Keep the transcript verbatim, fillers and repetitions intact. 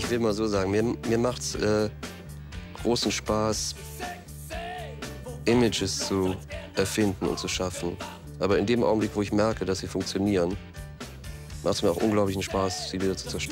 Ich will mal so sagen, mir, mir macht's äh, großen Spaß, Images zu erfinden und zu schaffen. Aber in dem Augenblick, wo ich merke, dass sie funktionieren, macht es mir auch unglaublichen Spaß, sie wieder zu zerstören.